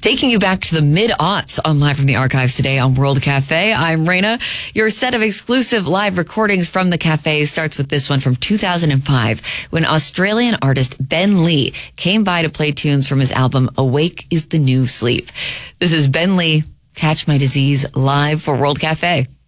Taking you back to the mid-aughts on Live from the Archives today on World Cafe. I'm Raina. Your set of exclusive live recordings from the cafe starts with this one from 2005 when Australian artist Ben Lee came by to play tunes from his album Awake is the New Sleep. This is Ben Lee, Catch My Disease, live for World Cafe.